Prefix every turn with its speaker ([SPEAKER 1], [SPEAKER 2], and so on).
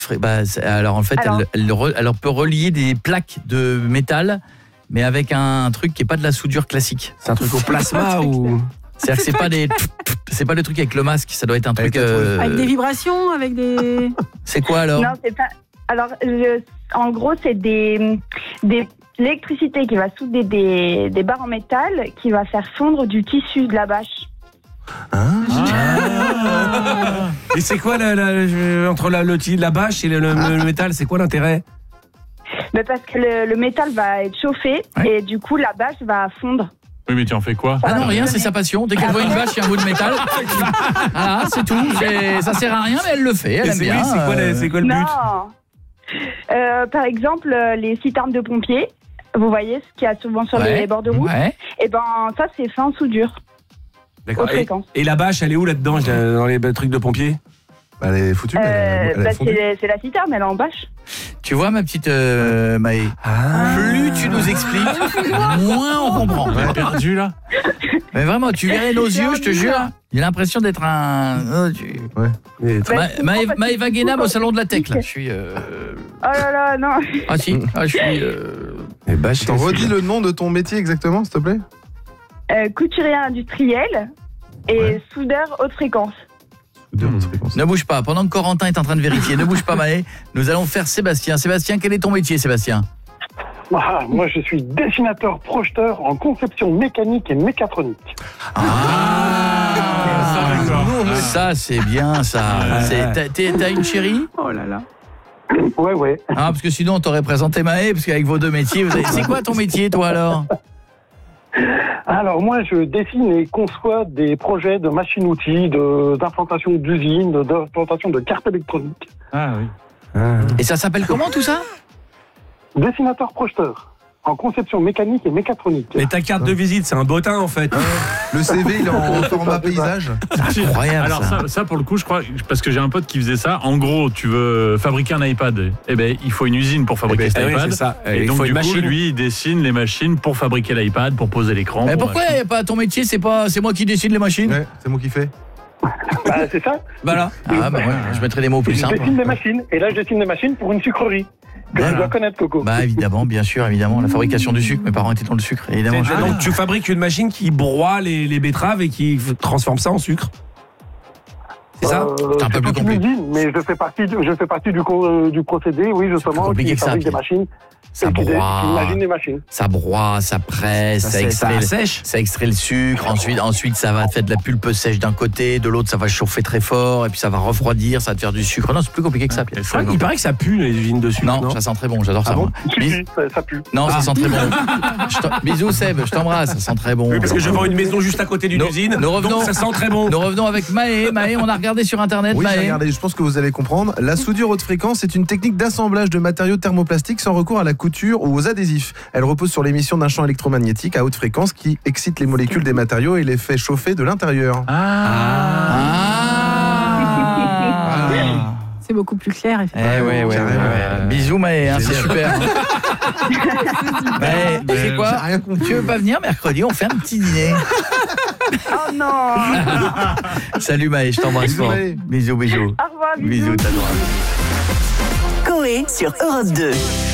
[SPEAKER 1] Alors en fait, elle peut relier des plaques de métal, mais avec un truc qui est pas de la soudure classique.
[SPEAKER 2] C'est un truc au plasma ou...
[SPEAKER 1] C'est-à-dire que c'est pas le truc avec le masque, ça doit être un truc...
[SPEAKER 3] Avec des vibrations, avec des...
[SPEAKER 1] C'est quoi alors?
[SPEAKER 4] Non, c'est pas... Alors, en gros, c'est des l'électricité qui va souder des barres en métal qui va faire fondre du tissu de la bâche.
[SPEAKER 2] Et c'est quoi entre la bâche et le métal, c'est quoi l'intérêt?
[SPEAKER 4] Parce que le métal va être chauffé et du coup la bâche va fondre.
[SPEAKER 5] Oui, mais tu en fais quoi?
[SPEAKER 1] Ah non, rien, c'est sa passion. Dès qu'elle voit une vache, il y a un bout de métal. Voilà, c'est tout. Ça sert à rien, mais elle le fait. Elle aime bien.
[SPEAKER 2] C'est quoi le but?
[SPEAKER 4] Non. Par exemple, les citernes de pompiers, vous voyez ce qu'il y a souvent sur les bords de route. Et ben ça, c'est fait en soudure.
[SPEAKER 2] D'accord. Et la bâche, elle est où là-dedans, dans les trucs de pompiers?
[SPEAKER 6] Elle est foutue.
[SPEAKER 4] C'est la citerne, elle est en bâche.
[SPEAKER 1] Tu vois, ma petite Maë, plus tu nous expliques, moins on comprend.
[SPEAKER 5] On est perdu là.
[SPEAKER 1] Mais vraiment, tu verrais nos yeux, je te jure. J'ai l'impression d'être un... Maëva Guénam au salon de la tech, là. Je suis...
[SPEAKER 4] Oh là là, non.
[SPEAKER 1] Ah si, je suis...
[SPEAKER 6] T'en redis le nom de ton métier exactement, s'il te plaît?
[SPEAKER 4] Couturier industriel et soudeur haute fréquence.
[SPEAKER 1] Ne bouge pas, pendant que Corentin est en train de vérifier, ne bouge pas Maë, nous allons faire Sébastien. Sébastien, quel est ton métier, Sébastien?
[SPEAKER 7] Moi je suis dessinateur projeteur en conception mécanique et mécatronique.
[SPEAKER 1] Ça c'est bien ça. T'as une chérie?
[SPEAKER 7] Oh là là. Ouais.
[SPEAKER 1] Ah, parce que sinon on t'aurait présenté Maë, parce qu'avec vos deux métiers, c'est quoi ton métier toi alors?
[SPEAKER 7] Alors moi je dessine et conçois des projets de machines-outils, d'implantation d'usines, d'implantation de cartes électroniques.
[SPEAKER 5] Ah oui.
[SPEAKER 1] Et ça s'appelle comment tout ça?
[SPEAKER 7] Dessinateur projeteur en conception mécanique et mécatronique.
[SPEAKER 2] Mais ta carte de visite, c'est un bottin en fait.
[SPEAKER 6] Le CV, il est en format paysage.
[SPEAKER 1] C'est incroyable.
[SPEAKER 5] Alors ça pour le coup, je crois, parce que j'ai un pote qui faisait ça. En gros, tu veux fabriquer un iPad, il faut une usine pour fabriquer cet iPad.
[SPEAKER 2] C'est ça.
[SPEAKER 5] Et donc du coup, lui, il dessine les machines pour fabriquer l'iPad, pour poser l'écran.
[SPEAKER 1] Mais pourquoi il n'y a pas ton métier? C'est moi qui dessine les machines?
[SPEAKER 6] Ouais, c'est moi qui fais.
[SPEAKER 7] C'est ça.
[SPEAKER 1] Voilà. Je mettrai des mots plus simples.
[SPEAKER 7] Je dessine des machines. Et là, je dessine des machines pour une sucrerie. Que tu dois connaître, Coco.
[SPEAKER 1] Évidemment, bien sûr, évidemment. La fabrication du sucre, mes parents étaient dans le sucre, évidemment.
[SPEAKER 2] Donc tu fabriques une machine qui broie les betteraves et qui transforme ça en sucre. C'est ça?
[SPEAKER 1] C'est un peu plus compliqué.
[SPEAKER 7] Mais je fais partie du procédé, oui, justement, qui fabrique des machines.
[SPEAKER 1] Ça broie,
[SPEAKER 7] imagine des machines.
[SPEAKER 1] Ça broie, ça presse, ça extrait le sucre. Ensuite, ça va faire de la pulpe sèche d'un côté, de l'autre, ça va chauffer très fort, et puis ça va refroidir, ça va te faire du sucre. Non, c'est plus compliqué que ça, Pierre.
[SPEAKER 2] Il paraît que ça pue les usines de sucre.
[SPEAKER 1] Non, ça sent très bon, j'adore ça.
[SPEAKER 7] Bon ça pue.
[SPEAKER 1] Non, ça sent très bon. Bisous Seb, je t'embrasse, ça sent très bon.
[SPEAKER 2] Oui, parce que je vends une maison juste à côté d'une usine, donc ça sent très bon.
[SPEAKER 1] Nous revenons avec Maë. Maë, on a regardé sur internet.
[SPEAKER 6] Oui, regardez, je pense que vous allez comprendre. La soudure haute fréquence est une technique d'assemblage de matériaux thermoplastiques sans recours à la couture ou aux adhésifs. Elle repose sur l'émission d'un champ électromagnétique à haute fréquence qui excite les molécules des matériaux et les fait chauffer de l'intérieur.
[SPEAKER 3] C'est beaucoup plus clair, effectivement.
[SPEAKER 1] Ouais. Bisous Maë, c'est super. Maë, tu sais quoi? Tu veux pas venir mercredi, on fait un petit dîner.
[SPEAKER 4] Oh non.
[SPEAKER 1] Salut Maë, je t'embrasse fort. Bisous.
[SPEAKER 4] Au revoir, bisous.
[SPEAKER 1] Bisous, t'adores.
[SPEAKER 8] Coé sur Europe 2.